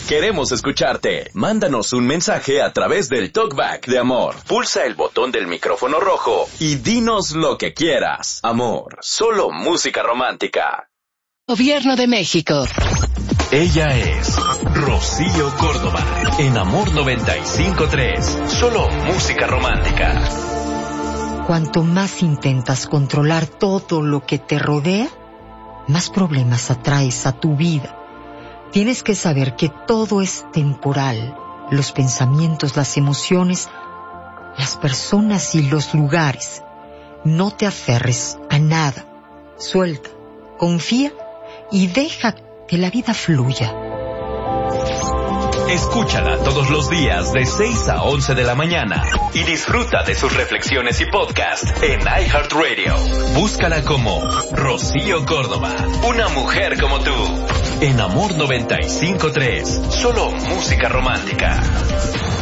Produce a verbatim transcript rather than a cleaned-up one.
Queremos escucharte. Mándanos un mensaje a través del Talkback de Amor. Pulsa el botón del micrófono rojo y dinos lo que quieras. Amor, solo música romántica. Gobierno de México. Ella es Rocío Córdoba, en Amor noventa y cinco punto tres. Solo música romántica. Cuanto más intentas controlar todo lo que te rodea, más problemas atraes a tu vida. Tienes que saber que todo es temporal. Los pensamientos, las emociones, las personas y los lugares. No te aferres a nada. Suelta, confía y deja que la vida fluya. Escúchala todos los días de seis a once de la mañana y disfruta de sus reflexiones y podcast en iHeartRadio. Búscala como Rocío Córdoba, una mujer como tú. En Amor noventa y cinco punto tres, solo música romántica.